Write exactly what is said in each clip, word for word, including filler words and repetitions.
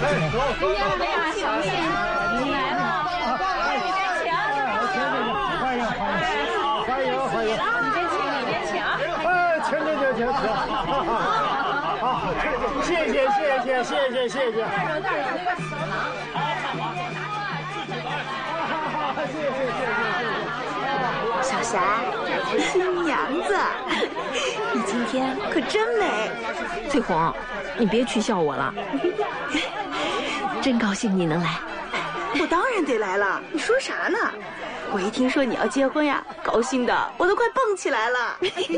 走走走！ 哎呀，小谢，你来了！ 欢迎欢迎欢迎欢迎！ 你别请，你别请。 哎，请请请请请！好，谢谢谢谢谢谢谢谢谢。 小霞，新娘子，你今天可真美。 翠红，你别取笑我了，真高兴你能来。 我当然得来了，你说啥呢？我一听说你要结婚呀，高兴的我都快蹦起来了。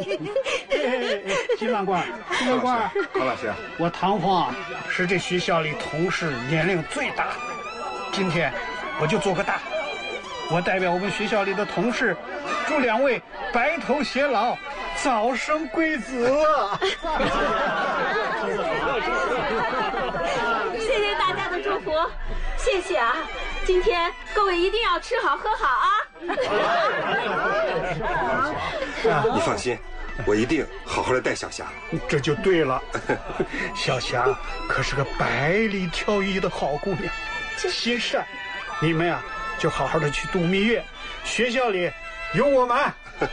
新郎官，新郎官， 高老师， 我唐黄是这学校里同事年龄最大的，今天我就做个大，我代表我们学校里的同事，祝两位白头偕老，早生贵子。 谢谢大家的祝福，谢谢啊！今天各位一定要吃好喝好啊！ 你放心，我一定好好的带小霞。 这就对了，小霞可是个百里挑一的好姑娘，心善。你们呀、啊，就好好的去度蜜月，学校里有我们。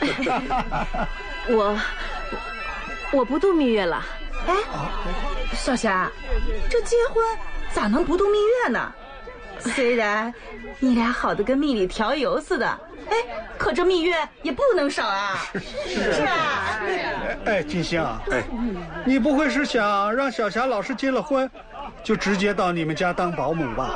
我我不度蜜月了。 哎，小霞，这结婚咋能不度蜜月呢？虽然你俩好的跟蜜里调油似的，哎，可这蜜月也不能少啊！是啊。 哎，金星啊， 哎， 你不会是想让小霞老师结了婚，就直接到你们家当保姆吧？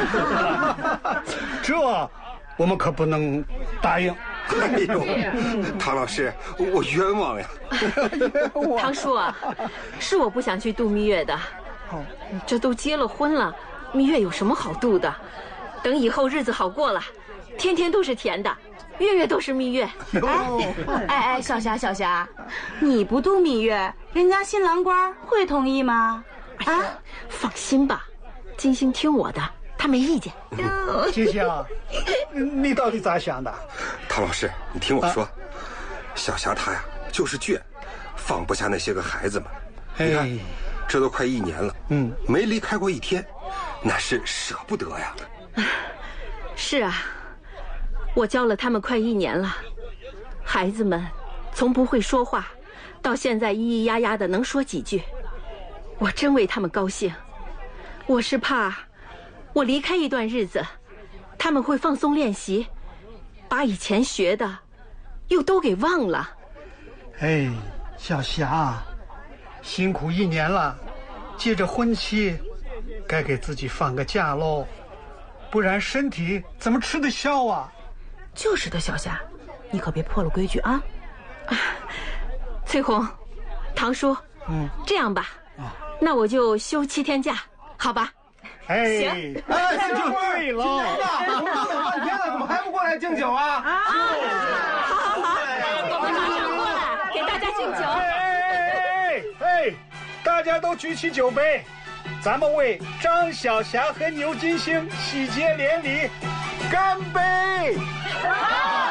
这我们可不能答应。 哎呦，唐老师，我冤枉呀！ 唐叔啊，是我不想去度蜜月的。这都结了婚了，蜜月有什么好度的？等以后日子好过了，天天都是甜的，月月都是蜜月。 哎哎哎，小霞小霞，你不度蜜月，人家新郎官会同意吗？ 啊，放心吧，金星听我的，他没意见。 金星，你到底咋想的？ 唐老师，你听我说，啊、小霞她呀就是倔，放不下那些个孩子们。你看，这都快一年了，嗯，没离开过一天，那是舍不得呀。 是啊，我教了他们快一年了，孩子们从不会说话，到现在咿咿呀呀的能说几句，我真为他们高兴。我是怕，我离开一段日子，他们会放松练习，把以前学的又都给忘了。 哎，小霞，辛苦一年了，借着婚期，该给自己放个假喽，不然身体怎么吃得消啊？ 就是的，小霞，你可别破了规矩啊！ 啊，翠红，唐叔，嗯，这样吧，啊，那我就休七天假，好吧？ 哎， 行， 哎，就对了。 我们等了半天了，怎么还不过来敬酒啊？ 啊，好好好，我们马上过来给大家敬酒。 哎哎哎，大家都举起酒杯，咱们为张小霞和牛金星喜结连理干杯！